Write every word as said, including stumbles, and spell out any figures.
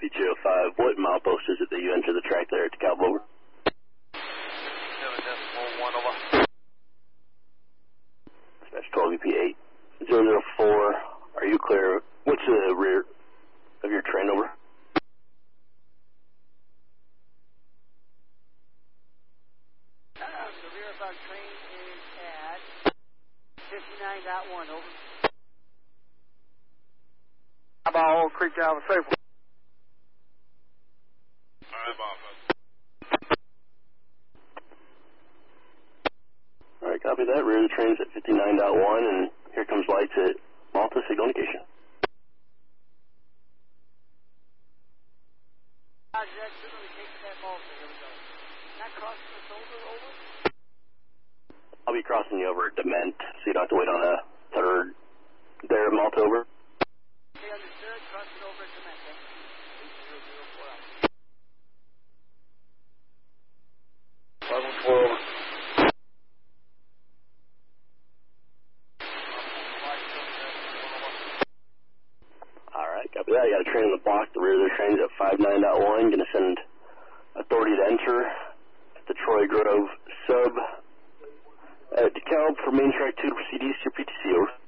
P T O five, what milepost is it that you enter the track there at DeKalb, over? seven decimal one over. Dispatch twelve E P eight. zero zero four, are you clear? What's the rear of your train, over? Uh, the rear of our train is at fifty-nine point one, over. How about Old Creek down the safe? Alright, Bob. Alright, copy that. Rear of the train's at fifty-nine point one, and here comes lights at Malta, signal indication. Roger that, signal indication at Malta, here we go. Not crossing us over, over? I'll be crossing you over at Dement, so you don't have to wait on a third there at Malta, over. Okay, understood, crossing over at Dement, then. eight zero zero four out. eleven four over. Alright, copy that. You got a train in the block. The rear of the train's at fifty-nine point one. Going to send authority to enter at the Troy Grove sub at DeKalb for main track two to proceed east to your P T C, over.